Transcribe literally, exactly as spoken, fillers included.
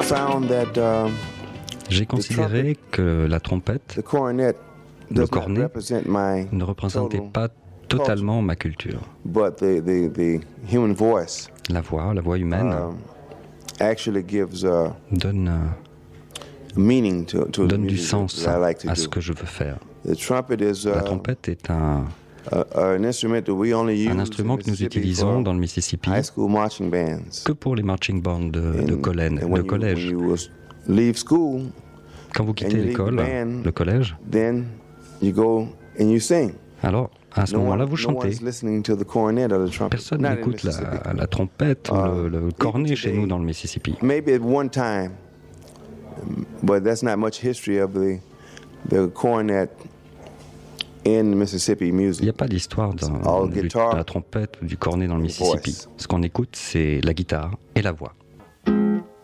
found that uh, J'ai considéré que la trompette, the cornet le does not cornet, represent my ne représentait total pas totalement ma culture. but the, the, the human voice La voix, la voix humaine, um, actually gives uh, donne, euh, meaning to, to the donne du music sens that I like to à do. ce que je veux faire. The trumpet is La uh, trompette est un, a, an instrument that we only use un instrument in que nous Mississippi utilisons for dans le Mississippi high school marching bands. que pour les marching bands de, de, And- collène- and de when you- collège. when you leave school, Quand vous and quittez you leave l'école, the band, le collège, then you go and you sing. alors à ce No moment-là, one- vous no chantez. one's listening to the cornet or the trumpet. Personne Not in n'écoute Mississippi. la, la trompette ou Uh, le, le cornet even chez today, nous dans le Mississippi. Maybe at one time, um, but that's not much history of the the cornet in Mississippi Il n'y music. a pas d'histoire d'un- all du- guitar de la trompette ou du cornet dans le and Mississippi. voice. Ce qu'on écoute, c'est la guitare et la voix.